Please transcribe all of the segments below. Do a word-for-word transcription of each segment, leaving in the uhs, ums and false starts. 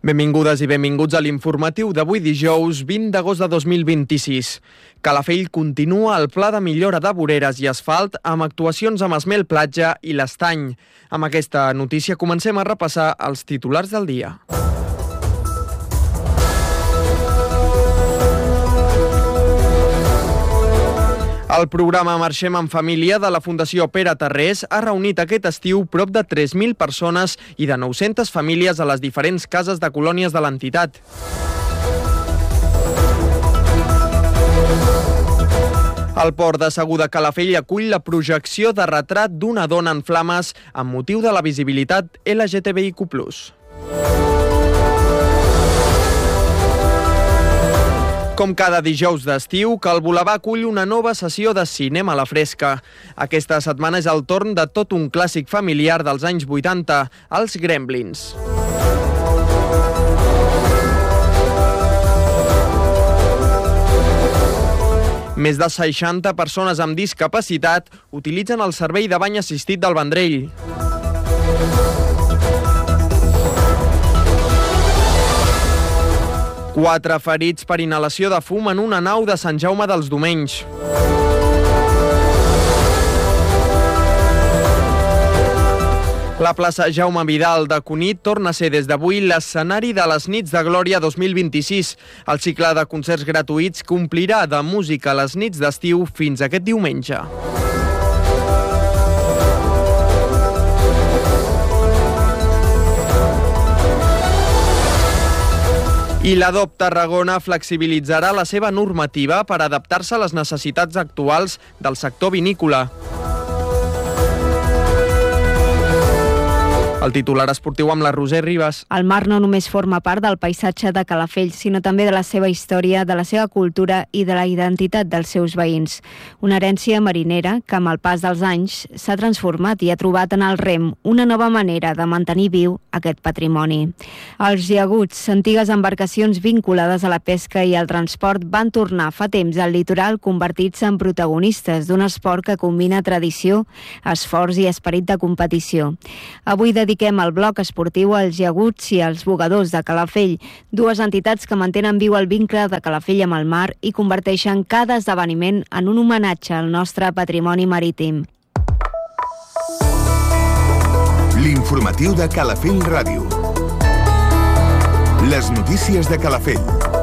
Benvingudes i benvinguts a l'informatiu d'avui dijous vint d'agost de dos mil vint-i-sis. Calafell continua el pla de millora de voreres i asfalt amb actuacions a Masmel Platja i l'Estany. Amb aquesta notícia comencem a repassar els titulars del dia. El programa Marxem en Família de la Fundació Pere Tarrés ha reunit aquest estiu prop de tres mil persones i de nou-centes famílies a les diferents cases de colònies de l'entitat. El port de Segur de Calafell acull la projecció de retrat d'una dona en flames amb motiu de la visibilitat L G T B I Q plus. Com cada dijous d'estiu, Cal Boulevard acull una nova sessió de cinema a la fresca. Aquesta setmana és el torn de tot un clàssic familiar dels anys vuitanta, els Gremlins. Més de seixanta persones amb discapacitat utilitzen el servei de bany assistit del Vendrell. Quatre ferits per inhalació de fum en una nau de Sant Jaume dels Domenys. La plaça Jaume Vidal de Cunit torna a ser des d'avui l'escenari de les Nits de Glòria dos mil vint-i-sis. El cicle de concerts gratuïts complirà de música a les nits d'estiu fins aquest diumenge. I la D O P Tarragona flexibilitzarà la seva normativa per adaptar-se a les necessitats actuals del sector vinícola. El titular esportiu amb la Roser Ribas. El mar no només forma part del paisatge de Calafell, sinó també de la seva història, de la seva cultura i de la identitat dels seus veïns. Una herència marinera que, amb el pas dels anys, s'ha transformat i ha trobat en el rem una nova manera de mantenir viu aquest patrimoni. Els llaguts, antigues embarcacions vinculades a la pesca i al transport, van tornar fa temps al litoral convertits en protagonistes d'un esport que combina tradició, esforç i esperit de competició. Avui dediquem Dediquem el bloc esportiu als llaguts i als bugadors de Calafell, dues entitats que mantenen viu el vincle de Calafell amb el mar i converteixen cada esdeveniment en un homenatge al nostre patrimoni marítim. L'informatiu de Calafell Ràdio. Les notícies de Calafell.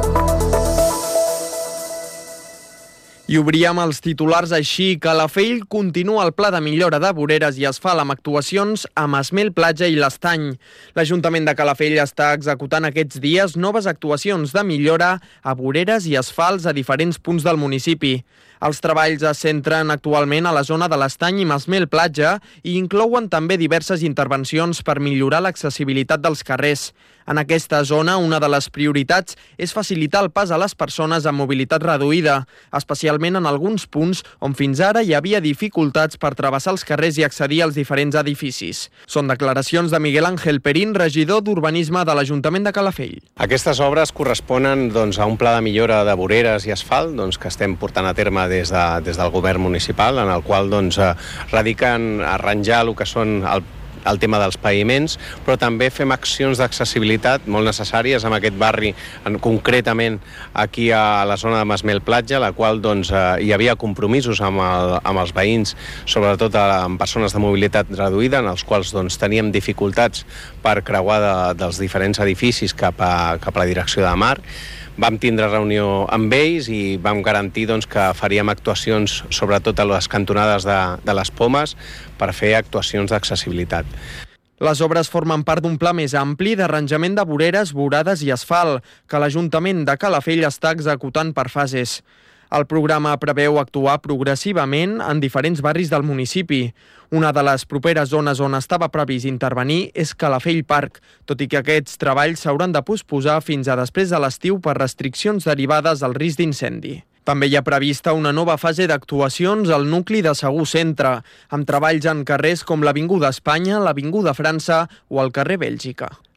I obríem els titulars així. Calafell continua el pla de millora de voreres i asfalt amb actuacions a Masmel Platja i l'Estany. L'Ajuntament de Calafell està executant aquests dies noves actuacions de millora a voreres i asfalts a diferents punts del municipi. Els treballs es centren actualment a la zona de l'Estany i Masmel Platja i inclouen també diverses intervencions per millorar l'accessibilitat dels carrers. En aquesta zona, una de les prioritats és facilitar el pas a les persones amb mobilitat reduïda, especialment en alguns punts on fins ara hi havia dificultats per travessar els carrers i accedir als diferents edificis. Són declaracions de Miguel Ángel Perín, regidor d'Urbanisme de l'Ajuntament de Calafell. Aquestes obres corresponen doncs, a un pla de millora de voreres i asfalt doncs, que estem portant a terme des, de, des del govern municipal, en el qual doncs, radiquen arranjar el que són el el tema dels paviments, però també fem accions d'accessibilitat molt necessàries en aquest barri, en, concretament aquí a la zona de Masmel Platja, la qual doncs, eh, hi havia compromisos amb, el, amb els veïns, sobretot amb persones de mobilitat reduïda, en els quals doncs, teníem dificultats per creuar de, dels diferents edificis cap a, cap a la direcció de mar. Vam tindre reunió amb ells i vam garantir doncs, que faríem actuacions sobretot a les cantonades de, de les pomes per fer actuacions d'accessibilitat. Les obres formen part d'un pla més ampli d'arranjament de voreres, vorades i asfalt que l'Ajuntament de Calafell està executant per fases. El programa preveu actuar progressivament en diferents barris del municipi. Una de les properes zones on estava previst intervenir és Calafell Park, tot i que aquests treballs s'hauran de posposar fins a després de l'estiu per restriccions derivades del risc d'incendi. També hi ha prevista una nova fase d'actuacions al nucli de Segur Centre, amb treballs en carrers com l'Avinguda Espanya, l'Avinguda França o el carrer Bèlgica.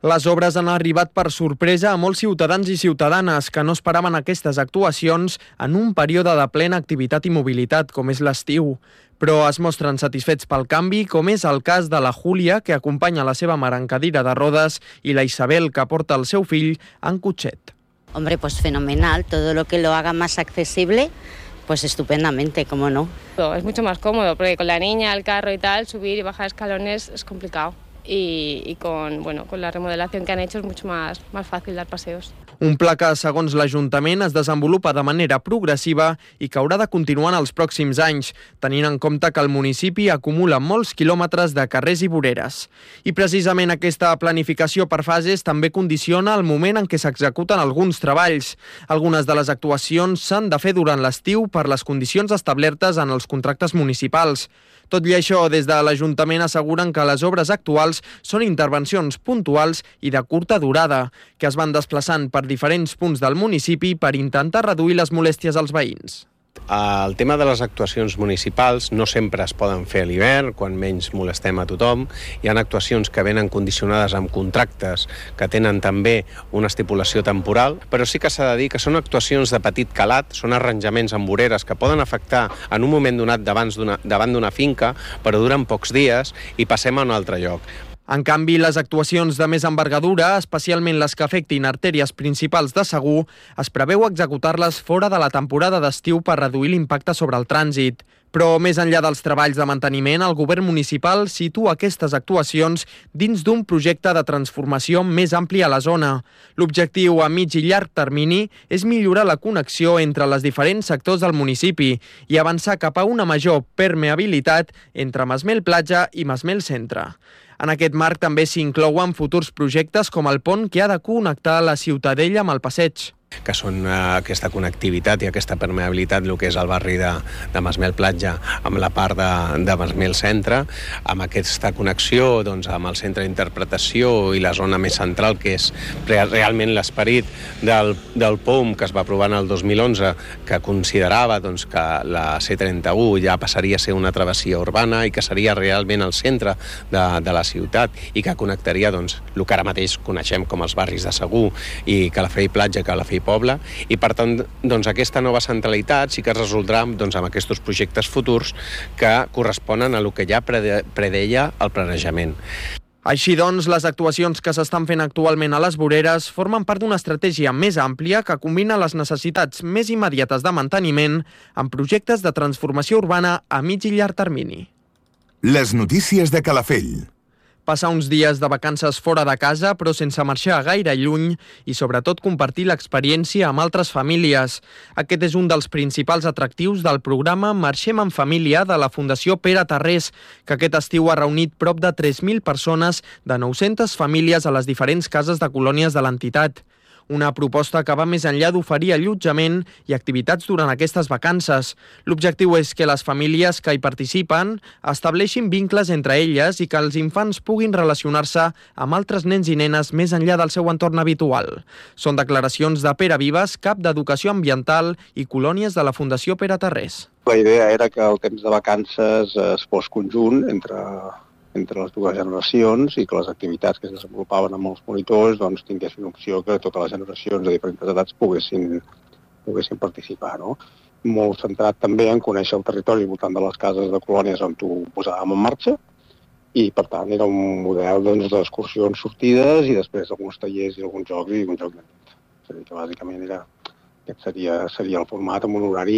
Les obres han arribat per sorpresa a molts ciutadans i ciutadanes que no esperaven aquestes actuacions en un període de plena activitat i mobilitat, com és l'estiu. Però es mostren satisfets pel canvi, com és el cas de la Júlia, que acompanya la seva mare en cadira de rodes, i la Isabel, que porta el seu fill en cotxet. Hombre, pues fenomenal. Todo lo que lo haga más accesible, pues estupendamente, ¿cómo no? Es mucho más cómodo, porque con la niña, el carro y tal, subir y bajar escalones es complicado. Y, y con, bueno, con la remodelación que han hecho es mucho más, más fácil dar paseos. Un pla que, segons l'Ajuntament, es desenvolupa de manera progressiva i que haurà de continuar en els pròxims anys, tenint en compte que el municipi acumula molts quilòmetres de carrers i voreres. I precisament aquesta planificació per fases també condiciona el moment en què s'executen alguns treballs. Algunes de les actuacions s'han de fer durant l'estiu per les condicions establertes en els contractes municipals. Tot i això, des de l'Ajuntament asseguren que les obres actuals són intervencions puntuals i de curta durada, que es van desplaçant per diferents punts del municipi per intentar reduir les molèsties als veïns. El tema de les actuacions municipals no sempre es poden fer a l'hivern, quan menys molestem a tothom. Hi ha actuacions que venen condicionades amb contractes que tenen també una estipulació temporal, però sí que s'ha de dir que són actuacions de petit calat, són arranjaments amb voreres que poden afectar en un moment donat davant d'una, davant d'una finca, però duren pocs dies i passem a un altre lloc. En canvi, les actuacions de més envergadura, especialment les que afectin artèries principals de Segur, es preveu executar-les fora de la temporada d'estiu per reduir l'impacte sobre el trànsit. Però més enllà dels treballs de manteniment, el govern municipal situa aquestes actuacions dins d'un projecte de transformació més ampli a la zona. L'objectiu a mig i llarg termini és millorar la connexió entre els diferents sectors del municipi i avançar cap a una major permeabilitat entre Masmel Platja i Masmel Centre. En aquest marc també s'inclouen futurs projectes com el pont que ha de connectar la Ciutadella amb el passeig, que són eh, aquesta connectivitat i aquesta permeabilitat, el que és el barri de, de Masmel Platja amb la part de, de Masmel Centre, amb aquesta connexió doncs, amb el centre d'interpretació i la zona més central, que és realment l'esperit del, del P O M que es va aprovar en el dos mil onze, que considerava doncs, que la C trenta-u ja passaria a ser una travessia urbana i que seria realment el centre de, de la ciutat i que connectaria doncs, el que ara mateix coneixem com els barris de Segur i Calafell Platja, Calafell Poble, i per tant doncs, aquesta nova centralitat sí que es resoldrà doncs, amb aquests projectes futurs que corresponen a el que ja predeia el planejament. Així doncs, les actuacions que s'estan fent actualment a les voreres formen part d'una estratègia més àmplia que combina les necessitats més immediates de manteniment amb projectes de transformació urbana a mig i llarg termini. Les notícies de Calafell. Passar uns dies de vacances fora de casa, però sense marxar gaire lluny i, sobretot, compartir l'experiència amb altres famílies. Aquest és un dels principals atractius del programa Marxem en Família de la Fundació Pere Tarrés, que aquest estiu ha reunit prop de tres mil persones de nou-centes famílies a les diferents cases de colònies de l'entitat. Una proposta que va més enllà d'oferir allotjament i activitats durant aquestes vacances. L'objectiu és que les famílies que hi participen estableixin vincles entre elles i que els infants puguin relacionar-se amb altres nens i nenes més enllà del seu entorn habitual. Són declaracions de Pere Vives, cap d'Educació Ambiental i Colònies de la Fundació Pere Tarrés. La idea era que el temps de vacances es fos conjunt entre... entre les dues generacions i que les activitats que es desenvolupaven amb els monitors doncs, tinguessin opció que totes les generacions de diferents edats poguessin, poguessin participar. No? Molt centrat també en conèixer el territori voltant de les cases de colònies on ho posàvem en marxa i, per tant, era un model doncs, d'excursions sortides i després alguns tallers i alguns jocs i un joc de nit. És a dir, que bàsicament era, aquest seria, seria el format amb un horari,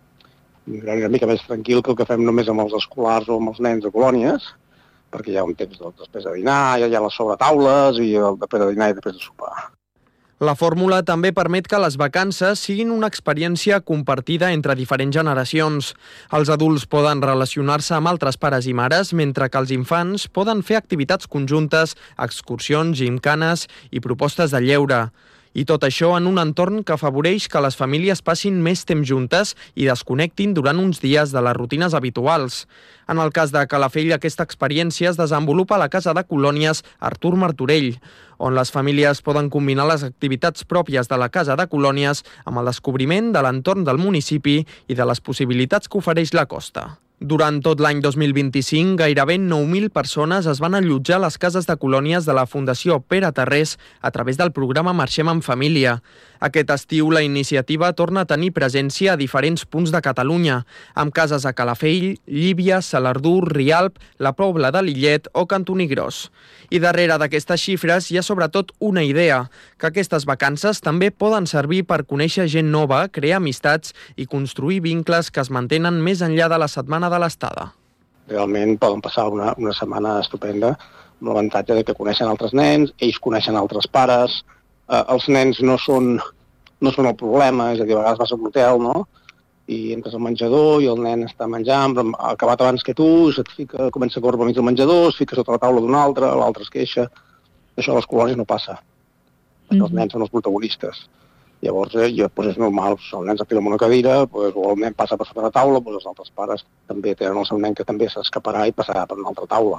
un horari una mica més tranquil que el que fem només amb els escolars o amb els nens de colònies, perquè hi ha un temps doncs, després de dinar, hi ha les sobretaules i el després de dinar i després de sopar. La fórmula també permet que les vacances siguin una experiència compartida entre diferents generacions. Els adults poden relacionar-se amb altres pares i mares, mentre que els infants poden fer activitats conjuntes, excursions, gimcanes i propostes de lleure. I tot això en un entorn que afavoreix que les famílies passin més temps juntes i desconnectin durant uns dies de les rutines habituals. En el cas de Calafell, aquesta experiència es desenvolupa a la Casa de Colònies Artur Martorell, on les famílies poden combinar les activitats pròpies de la Casa de Colònies amb el descobriment de l'entorn del municipi i de les possibilitats que ofereix la costa. Durant tot l'any dos mil vint-i-cinc, gairebé nou mil persones es van allotjar a les cases de colònies de la Fundació Pere Tarrés a través del programa Marxem en Família. Aquest estiu, la iniciativa torna a tenir presència a diferents punts de Catalunya, amb cases a Calafell, Llívia, Salardú, Rialp, la Pobla de Lillet o Cantoni Gros. I darrere d'aquestes xifres hi ha sobretot una idea, que aquestes vacances també poden servir per conèixer gent nova, crear amistats i construir vincles que es mantenen més enllà de la setmana de l'estada. Realment poden passar una, una setmana estupenda, amb l'avantatge de que coneixen altres nens, ells coneixen altres pares, eh, els nens no són, no són el problema, és a dir, a vegades vas a un hotel, no?, i entres al menjador i el nen està menjant, però ha acabat abans que tu, se't fica, comença a córrer pel mig del menjador, es fica sota la taula d'un altre, l'altre es queixa. Això a les colònies no passa. Mm-hmm. Els nens són els protagonistes. Llavors, eh, doncs és normal, el nen s'aquila en una cadira, doncs, o el nen passa per sota la taula, doncs els altres pares també tenen el seu nen que també s'escaparà i passarà per una altra taula.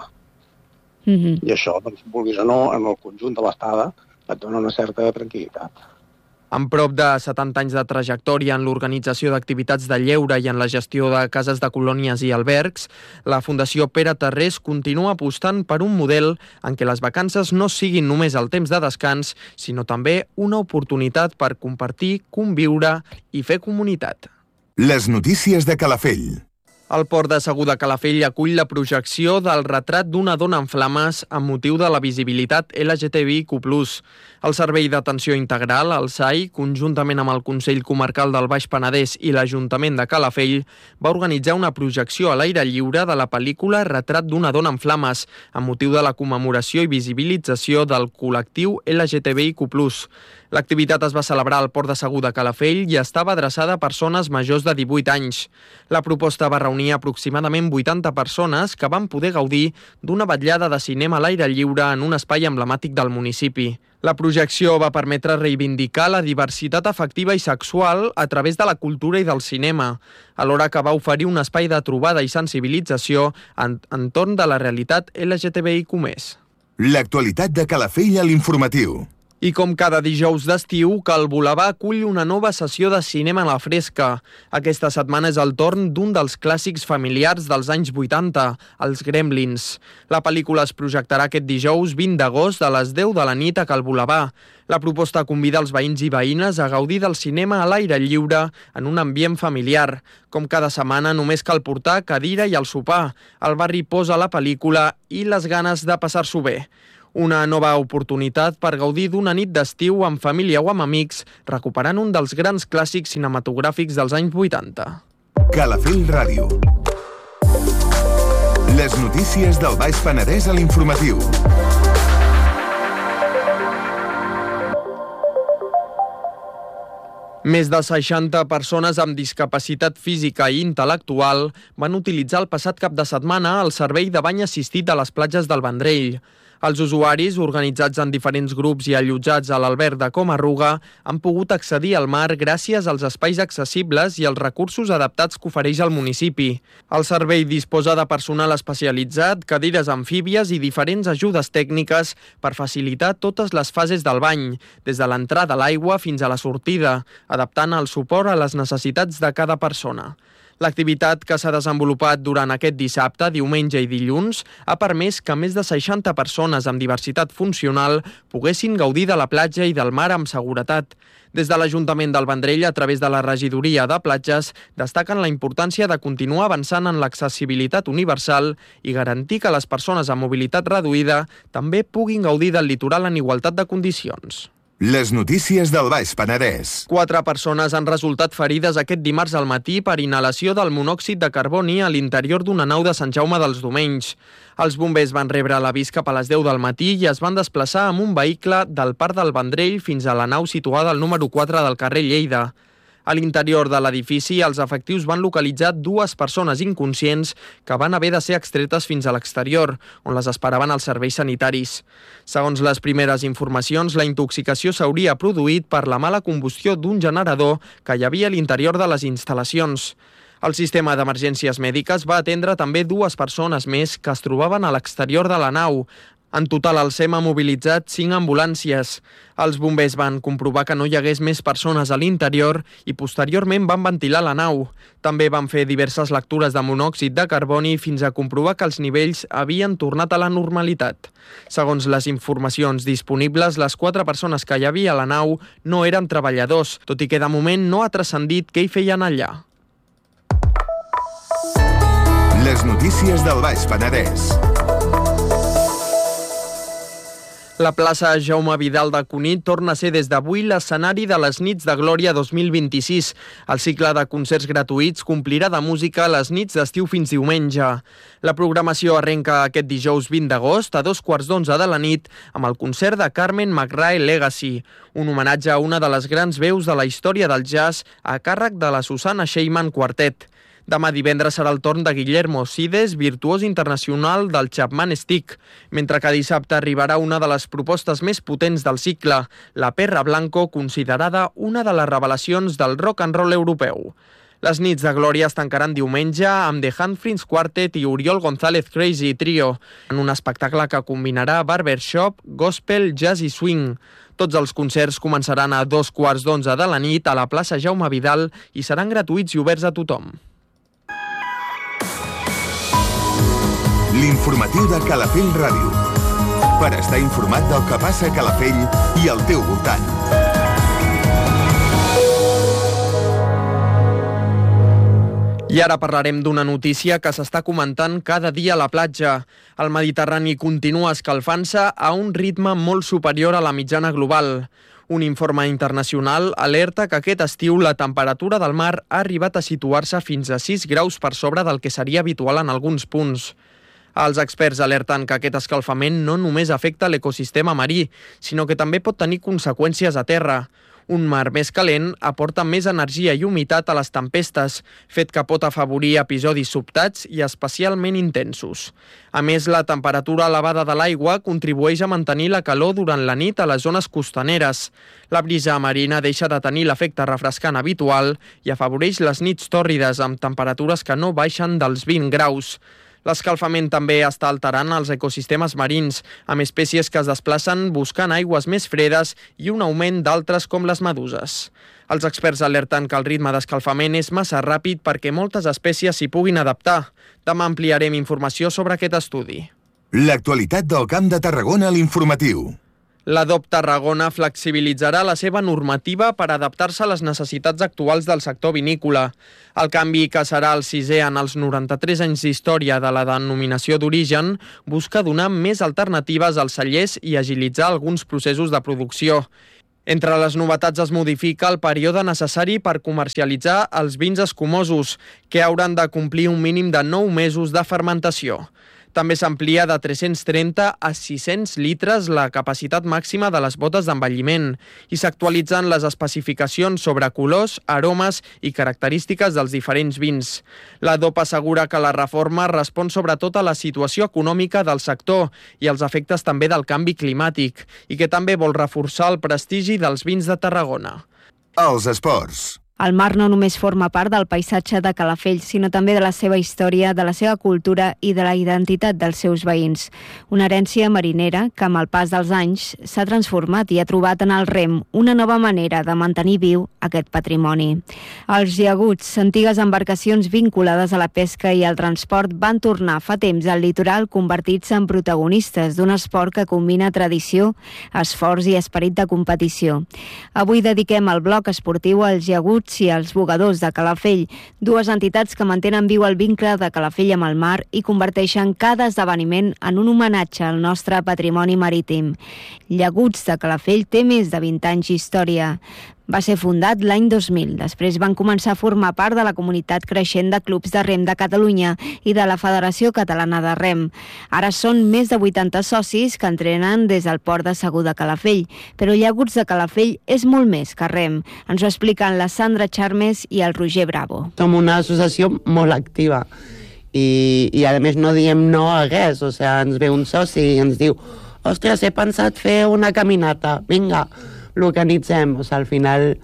Mm-hmm. I això, doncs, vulguis o no, en el conjunt de l'estada et dona una certa tranquil·litat. Amb prop de setanta anys de trajectòria en l'organització d'activitats de lleure i en la gestió de cases de colònies i albergs, la Fundació Pere Tarrés continua apostant per un model en què les vacances no siguin només el temps de descans, sinó també una oportunitat per compartir, conviure i fer comunitat. Les notícies de Calafell. El Port de Segur de Calafell acull la projecció del retrat d'una dona en flames amb motiu de la visibilitat L G T B I Q plus. El Servei d'Atenció Integral, el S A I, conjuntament amb el Consell Comarcal del Baix Penedès i l'Ajuntament de Calafell, va organitzar una projecció a l'aire lliure de la pel·lícula Retrat d'una dona en flames, amb motiu de la commemoració i visibilització del col·lectiu L G T B I Q plus. L'activitat es va celebrar al Port de Segur de Calafell i estava adreçada a persones majors de divuit anys. La proposta va reunir aproximadament vuitanta persones que van poder gaudir d'una vetllada de cinema a l'aire lliure en un espai emblemàtic del municipi. La projecció va permetre reivindicar la diversitat afectiva i sexual a través de la cultura i del cinema, alhora que va oferir un espai de trobada i sensibilització en, entorn de la realitat L G T B I Q més. L'actualitat de Calafell a l'informatiu. I com cada dijous d'estiu, Cal Boulevard acull una nova sessió de cinema a la fresca. Aquesta setmana és el torn d'un dels clàssics familiars dels anys vuitanta, els Gremlins. La pel·lícula es projectarà aquest dijous vint d'agost a les deu de la nit a Cal Boulevard. La proposta convida els veïns i veïnes a gaudir del cinema a l'aire lliure en un ambient familiar. Com cada setmana, només cal portar cadira i el sopar. El barri posa la pel·lícula i les ganes de passar-s'ho bé. Una nova oportunitat per gaudir d'una nit d'estiu amb família o amb amics, recuperant un dels grans clàssics cinematogràfics dels anys vuitanta. Calafell Ràdio. Les notícies del Baix Penedès a l'informatiu. Més de seixanta persones amb discapacitat física i intel·lectual van utilitzar el passat cap de setmana el servei de bany assistit a les platges del Vendrell. Els usuaris, organitzats en diferents grups i allotjats a l'alberg de Comarruga, han pogut accedir al mar gràcies als espais accessibles i als recursos adaptats que ofereix el municipi. El servei disposa de personal especialitzat, cadires amfíbies i diferents ajudes tècniques per facilitar totes les fases del bany, des de l'entrada a l'aigua fins a la sortida, adaptant el suport a les necessitats de cada persona. L'activitat que s'ha desenvolupat durant aquest dissabte, diumenge i dilluns ha permès que més de seixanta persones amb diversitat funcional poguessin gaudir de la platja i del mar amb seguretat. Des de l'Ajuntament del Vendrell, a través de la regidoria de platges, destaquen la importància de continuar avançant en l'accessibilitat universal i garantir que les persones amb mobilitat reduïda també puguin gaudir del litoral en igualtat de condicions. Les notícies del Baix Penedès. Quatre persones han resultat ferides aquest dimarts al matí per inhalació del monòxid de carboni a l'interior d'una nau de Sant Jaume dels Domenys. Els bombers van rebre l'avís cap a les deu del matí i es van desplaçar amb un vehicle del Parc del Vendrell fins a la nau situada al número quatre del carrer Lleida. A l'interior de l'edifici, els efectius van localitzar dues persones inconscients que van haver de ser extretes fins a l'exterior, on les esperaven els serveis sanitaris. Segons les primeres informacions, la intoxicació s'hauria produït per la mala combustió d'un generador que hi havia a l'interior de les instal·lacions. El sistema d'emergències mèdiques va atendre també dues persones més que es trobaven a l'exterior de la nau. En total, el SEM ha mobilitzat cinc ambulàncies. Els bombers van comprovar que no hi hagués més persones a l'interior i posteriorment van ventilar la nau. També van fer diverses lectures de monòxid de carboni fins a comprovar que els nivells havien tornat a la normalitat. Segons les informacions disponibles, les quatre persones que hi havia a la nau no eren treballadors, tot i que de moment no ha transcendit què hi feien allà. Les notícies del Baix Penedès. La plaça Jaume Vidal de Cunit torna a ser des d'avui l'escenari de les Nits de Glòria dos mil vint-i-sis. El cicle de concerts gratuïts complirà de música les nits d'estiu fins diumenge. La programació arrenca aquest dijous vint d'agost a dos quarts d'onze de la nit amb el concert de Carmen McRae Legacy, un homenatge a una de les grans veus de la història del jazz a càrrec de la Susana Sheiman Quartet. Demà divendres serà el torn de Guillermo Sides, virtuós internacional del Chapman Stick, mentre que dissabte arribarà una de les propostes més potents del cicle, la Perra Blanco, considerada una de les revelacions del rock and roll europeu. Les nits de Glòria es tancaran diumenge amb The Handfrins Quartet i Oriol González Crazy Trio, en un espectacle que combinarà barbershop, gospel, jazz i swing. Tots els concerts començaran a dos quarts d'onze de la nit a la plaça Jaume Vidal i seran gratuïts i oberts a tothom. L'informatiu de Calafell Ràdio. Per estar informat del que passa a Calafell i al teu voltant. I ara parlarem d'una notícia que s'està comentant cada dia a la platja. El Mediterrani continua escalfant-se a un ritme molt superior a la mitjana global. Un informe internacional alerta que aquest estiu la temperatura del mar ha arribat a situar-se fins a sis graus per sobre del que seria habitual en alguns punts. Els experts alerten que aquest escalfament no només afecta l'ecosistema marí, sinó que també pot tenir conseqüències a terra. Un mar més calent aporta més energia i humitat a les tempestes, fet que pot afavorir episodis sobtats i especialment intensos. A més, la temperatura elevada de l'aigua contribueix a mantenir la calor durant la nit a les zones costaneres. La brisa marina deixa de tenir l'efecte refrescant habitual i afavoreix les nits tòrrides amb temperatures que no baixen dels vint graus. L'escalfament també està alterant els ecosistemes marins, amb espècies que es desplacen buscant aigües més fredes i un augment d'altres com les meduses. Els experts alerten que el ritme d'escalfament és massa ràpid perquè moltes espècies s'hi puguin adaptar. Demà ampliarem informació sobre aquest estudi. L'actualitat del Camp de Tarragona a l'informatiu. La D O P Tarragona flexibilitzarà la seva normativa per adaptar-se a les necessitats actuals del sector vinícola. El canvi, que serà el sisè en els noranta-tres anys d'història de la denominació d'origen, busca donar més alternatives als cellers i agilitzar alguns processos de producció. Entre les novetats es modifica el període necessari per comercialitzar els vins escumosos, que hauran de complir un mínim de nou mesos de fermentació. També s'amplia de tres-cents trenta a sis-cents litres la capacitat màxima de les botes d'envelliment i s'actualitzen les especificacions sobre colors, aromes i característiques dels diferents vins. La D O P assegura que la reforma respon sobretot a la situació econòmica del sector i als efectes també del canvi climàtic i que també vol reforçar el prestigi dels vins de Tarragona. Els esports. El mar no només forma part del paisatge de Calafell, sinó també de la seva història, de la seva cultura i de la identitat dels seus veïns. Una herència marinera que, amb el pas dels anys, s'ha transformat i ha trobat en el rem una nova manera de mantenir viu aquest patrimoni. Els llaguts, antigues embarcacions vinculades a la pesca i al transport, van tornar fa temps al litoral convertits en protagonistes d'un esport que combina tradició, esforç i esperit de competició. Avui dediquem el bloc esportiu als llaguts i els bugadors de Calafell, dues entitats que mantenen viu el vincle de Calafell amb el mar i converteixen cada esdeveniment en un homenatge al nostre patrimoni marítim. Llaguts de Calafell té més de vint anys d'història. Va ser fundat l'any dos mil. Després van començar a formar part de la comunitat creixent de clubs de rem de Catalunya i de la Federació Catalana de Rem. Ara són més de vuitanta socis que entrenen des del port de Segur de Calafell, però Llaguts de Calafell és molt més que rem. Ens ho expliquen la Sandra Charmes i el Roger Bravo. Som una associació molt activa i, i a més no diem no a res, o sigui, ens ve un soci i ens diu ostres, he pensat fer una caminata, vinga, l'organitzem. O sigui, al final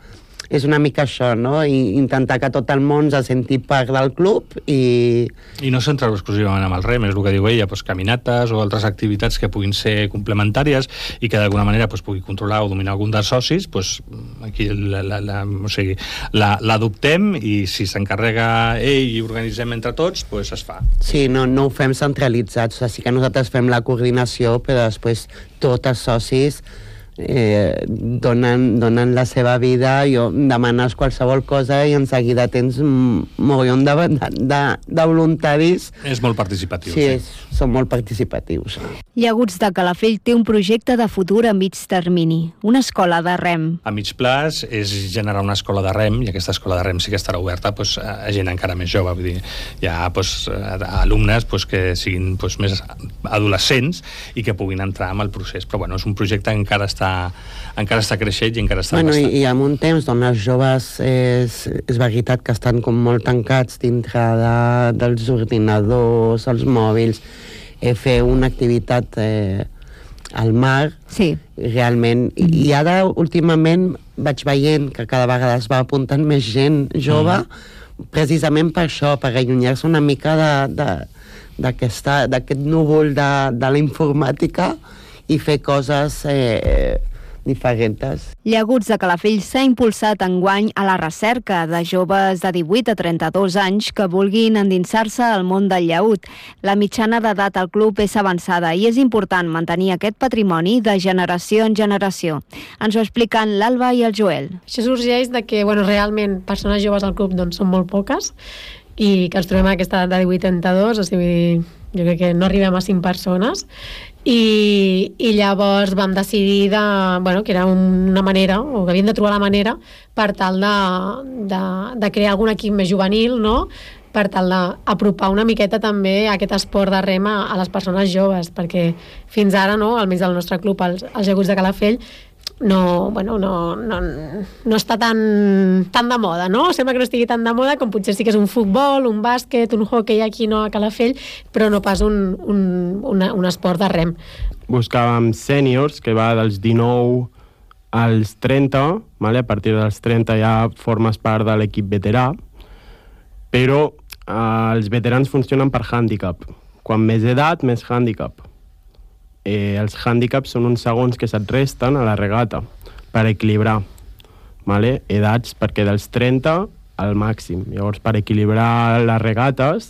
és una mica això, no? I intentar que tot el món se senti part del club i... I no centrar-ho exclusivament amb el rem, és el que diu ella, doncs, caminates o altres activitats que puguin ser complementàries i que d'alguna manera doncs, pugui controlar o dominar algun dels socis, doncs, aquí la, la, la, o sigui, la, l'adoptem i si s'encarrega ell i organitzem entre tots, doncs es fa. Sí, no, no ho fem centralitzat, o sigui, sí que nosaltres fem la coordinació, però després tots els socis eh, donen, donen la seva vida, jo demanes qualsevol cosa i en seguida tens un mogollon de, de, de voluntaris. És molt participatiu. Sí, és, són molt participatius. Llaguts de Calafell té un projecte de futur a mig termini, una escola de rem. A mig plaç és generar una escola de rem, i aquesta escola de rem sí que estarà oberta doncs, a gent encara més jove, vull dir, hi ha doncs, alumnes doncs, que siguin doncs, més adolescents i que puguin entrar en el procés, però bueno, és un projecte que encara està, encara està creixent i encara està bueno, bastant. I, i en un temps on els joves és, és veritat que estan com molt tancats dintre de, dels ordinadors, els mòbils, eh, fer una activitat eh, al mar, sí. realment, i ara últimament vaig veient que cada vegada es va apuntant més gent jove, mm. precisament per això, per allunyar-se una mica de, de, d'aquesta, d'aquest núvol de, de la informàtica i fer coses eh, diferents. Llaguts de Calafell s'ha impulsat enguany a la recerca de joves de divuit a trenta-dos anys que vulguin endinsar-se al món del llaüt. La mitjana d'edat al club és avançada i és important mantenir aquest patrimoni de generació en generació. Ens ho expliquen l'Alba i el Joel. Això sorgeix de que bueno, realment persones joves al club doncs, són molt poques i que ens trobem a aquesta edat de divuit a trenta-dos, o sigui, jo crec que no arribem a cinc persones. I, i llavors vam decidir de, bueno, que era una manera, o que havíem de trobar la manera per tal de, de, de crear algun equip més juvenil, no?, per tal d'apropar una miqueta també aquest esport de rem a, a les persones joves, perquè fins ara, no?, almenys del nostre club, els, els Llaguts de Calafell, no, bueno, no, no, no està tan, tan de moda, no? Sembla que no estigui tan de moda com potser sí que és un futbol, un bàsquet, un hoquei aquí no a Calafell, però no pas un, un, una, un esport de rem. Buscàvem sèniors, que va dels dinou als trenta, vale? A partir dels trenta ja formes part de l'equip veterà, però eh, els veterans funcionen per hàndicap. Quan més edat, més hàndicap. Eh, els hàndicaps són uns segons que se't resten a la regata per equilibrar, vale? Edats perquè dels trenta al màxim. Llavors, per equilibrar les regates,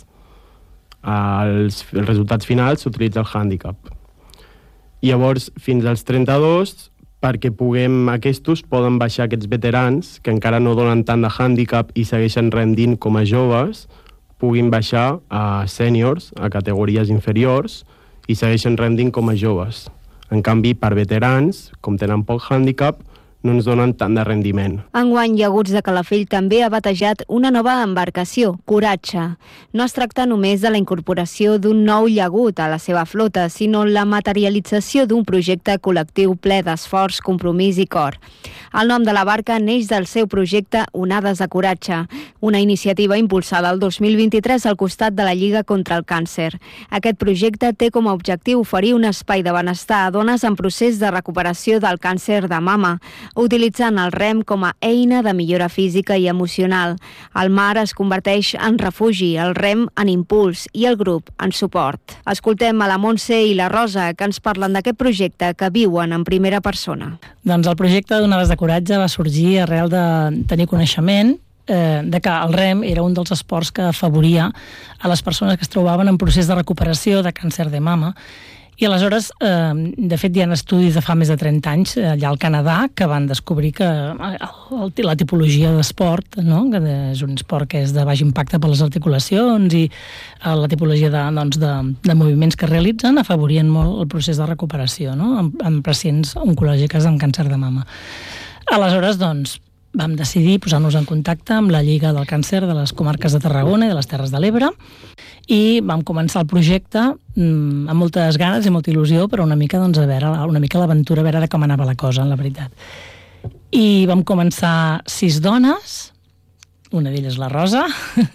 els, els resultats finals s'utilitza el hàndicap. Llavors, fins als trenta-dos, perquè puguem, aquests poden baixar aquests veterans que encara no donen tant de hàndicap i segueixen rendint com a joves, puguin baixar a sèniors, a categories inferiors, i segueixen rendint com a joves. En canvi, per veterans, com tenen poc hàndicap, no ens donen tant de rendiment. Enguany, Llaguts de Calafell també ha batejat una nova embarcació, Coratge. No es tracta només de la incorporació d'un nou llagut a la seva flota, sinó la materialització d'un projecte col·lectiu ple d'esforç, compromís i cor. El nom de la barca neix del seu projecte Onades de Coratge, una iniciativa impulsada el dos mil vint-i-tres al costat de la Lliga contra el Càncer. Aquest projecte té com a objectiu oferir un espai de benestar a dones en procés de recuperació del càncer de mama, utilitzant el rem com a eina de millora física i emocional. El mar es converteix en refugi, el rem en impuls i el grup en suport. Escoltem a la Montse i la Rosa, que ens parlen d'aquest projecte que viuen en primera persona. Doncs el projecte d'Onades de Coratge va sorgir arrel de tenir coneixement eh, de que el rem era un dels esports que afavoria a les persones que es trobaven en procés de recuperació de càncer de mama. I aleshores, eh, de fet, hi ha estudis de fa més de trenta anys allà al Canadà que van descobrir que el, la tipologia d'esport, no? Que és un esport que és de baix impacte per les articulacions i eh, la tipologia de, doncs, de, de moviments que realitzen afavorien molt el procés de recuperació, no? en, en pacients oncològiques amb càncer de mama. Aleshores, doncs, vam decidir posar-nos en contacte amb la Lliga del Càncer de les comarques de Tarragona i de les Terres de l'Ebre i vam començar el projecte mmm, amb moltes ganes i molta il·lusió, però una mica, doncs, a veure, una mica l'aventura, a veure com anava la cosa, la veritat. I vam començar sis dones, una d'elles la Rosa,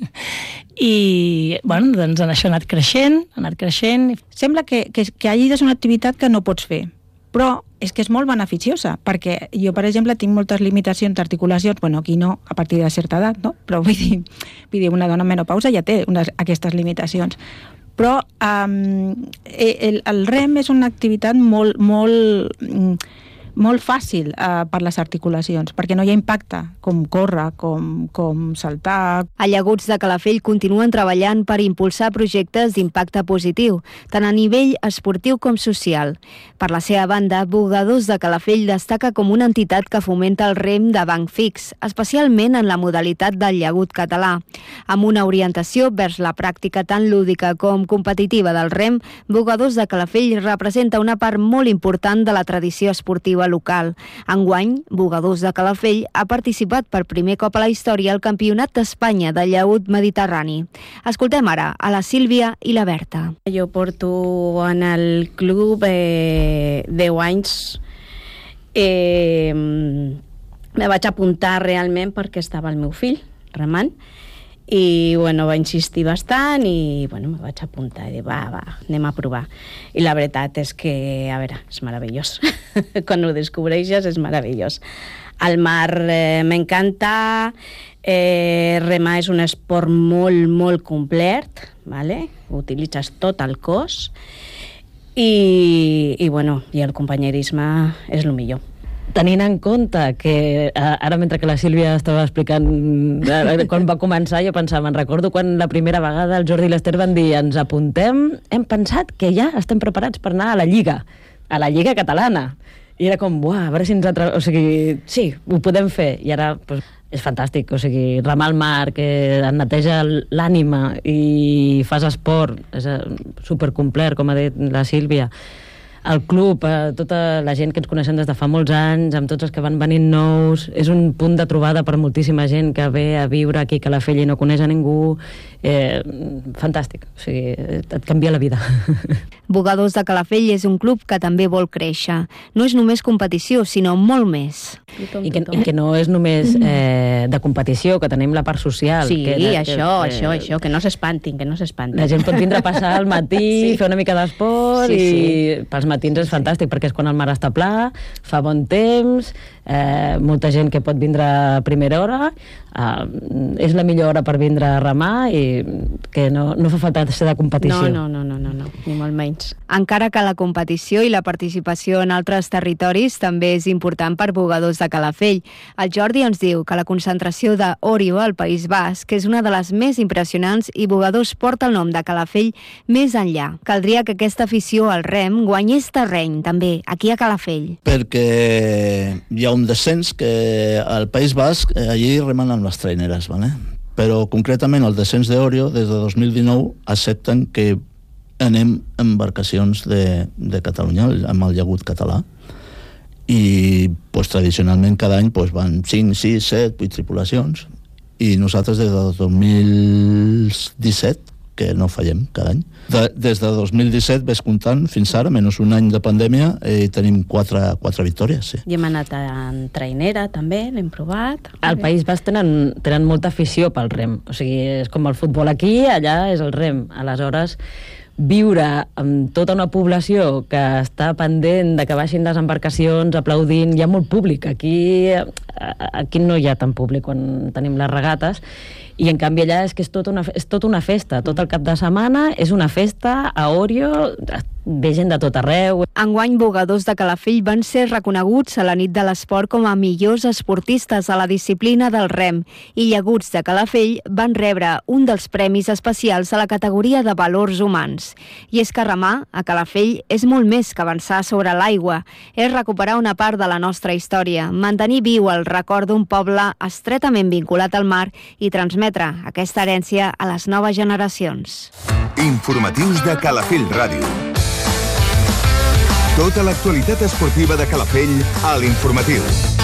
i, bueno, doncs en això ha anat creixent, ha anat creixent. Sembla que, que, que allí és una activitat que no pots fer, però és que és molt beneficiosa, perquè jo, per exemple, tinc moltes limitacions d'articulacions, bueno, aquí no, a partir de certa edat, no? Però vull dir, vull dir una dona en menopausa ja té unes, aquestes limitacions. Però um, el, el rem és una activitat molt, molt, molt fàcil uh, per les articulacions, perquè no hi ha impacte, com córrer, com, com saltar. A Llaguts de Calafell continuen treballant per impulsar projectes d'impacte positiu, tant a nivell esportiu com social. Per la seva banda, Bugadors de Calafell destaca com una entitat que fomenta el rem de banc fix, especialment en la modalitat del llagut català. Amb una orientació vers la pràctica tan lúdica com competitiva del rem, Bugadors de Calafell representa una part molt important de la tradició esportiva local. Enguany, Bugadors de Calafell ha participat per primer cop a la història al Campionat d'Espanya de llagut mediterrani. Escoltem ara a la Sílvia i la Berta. Jo porto en el club eh, deu anys. Eh, me vaig apuntar realment perquè estava el meu fill remant i bueno, va insistir bastant i bueno, me vaig apuntar i dir, va, va, anem a provar. I la veritat és que, a veure, és meravellós. Quan ho descobreixes és meravellós. El mar eh, m'encanta, eh, remar és un esport molt, molt complet, vale? Utilitzes tot el cos i, i, bueno, i el companyerisme és el millor. Tenint en compte que ara, mentre que la Sílvia estava explicant quan va començar, jo pensava, me'n recordo quan la primera vegada el Jordi i l'Ester van dir ens apuntem, hem pensat que ja estem preparats per anar a la Lliga, a la Lliga catalana. I era com, buah, a veure si ens atra... O sigui, sí, ho podem fer. I ara, doncs, és fantàstic. O sigui, remar al mar, que et neteja l'ànima i fas esport, és supercomplet, com ha dit la Sílvia. El club, eh, tota la gent que ens coneixem des de fa molts anys, amb tots els que van venint nous, és un punt de trobada per moltíssima gent que ve a viure aquí a Calafell i no coneix a ningú. Eh, fantàstic, o sigui, et canvia la vida. Bugadors de Calafell és un club que també vol créixer. No és només competició, sinó molt més. I que, i que no és només eh, de competició, que tenim la part social. Sí, que, això, que, això, eh, això, que no s'espantin, que no s'espantin. La gent pot vindre a passar al matí, sí. fer una mica d'esport, sí, sí. i pels matins és fantàstic, perquè és quan el mar està pla, fa bon temps, eh, molta gent que pot vindre a primera hora, eh, és la millor hora per vindre a remar i que no, no fa falta ser de competició. No, no, no, no, no, ni molt menys. Encara que la competició i la participació en altres territoris també és important per Bugadors de Calafell. El Jordi ens diu que la concentració d'Orio al País Basc és una de les més impressionants i Bugadors porta el nom de Calafell més enllà. Caldria que aquesta afició al rem guanyés terreny, també, aquí a Calafell. Perquè hi ha un descens que al País Basc, allí remen amb les traineres, ¿vale? Però concretament el descens d'Orio, des de dos mil dinou, accepten que anem en embarcacions de, de Catalunya, amb el llagut català. I pues, tradicionalment cada any pues, van cinc, sis, set, vuit tripulacions. I nosaltres des de dos mil disset, que no fallem cada any, de, des de dos mil disset ves comptant fins ara, menys un any de pandèmia, eh, tenim quatre, quatre victòries. Sí. I hem anat en trainera també, l'hem provat. Al País Basc tenen, tenen molta afició pel rem, o sigui, és com el futbol aquí, allà és el rem. Aleshores, viure amb tota una població que està pendent de que baixin les embarcacions aplaudint, hi ha molt públic. Aquí, aquí no hi ha tant públic quan tenim les regates, i en canvi allà és que és tota una, és tota una festa, tot el cap de setmana és una festa a Orio, ve gent de tot arreu. Enguany, Bugadors de Calafell van ser reconeguts a la nit de l'esport com a millors esportistes a la disciplina del rem i Llaguts de Calafell van rebre un dels premis especials a la categoria de valors humans. I és que remar a Calafell és molt més que avançar sobre l'aigua, és recuperar una part de la nostra història, mantenir viu el record d'un poble estretament vinculat al mar i transmetre aquesta herència a les noves generacions. Informatius de Calafell Ràdio. Tota l'actualitat esportiva de Calafell a l'Informatiu.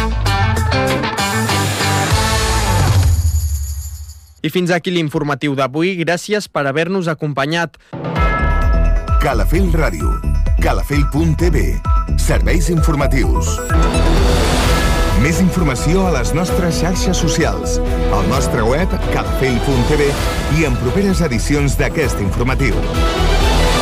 I fins aquí l'informatiu d'avui. Gràcies per haver-nos acompanyat. Calafell Ràdio. calafell punt t v. Serveis informatius. Més informació a les nostres xarxes socials, al nostre web calafell punt t v i en properes edicions d'aquest informatiu.